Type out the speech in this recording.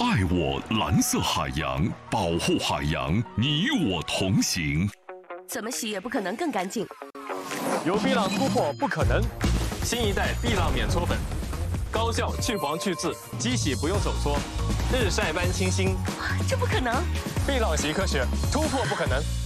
爱我蓝色海洋，保护海洋，你我同行。 怎么洗也不可能更干净。 有碧浪突破不可能，新一代碧浪免搓粉，高效去黄去渍，机洗不用手搓，日晒般清新。 这不可能！ 碧浪洗科学，突破不可能。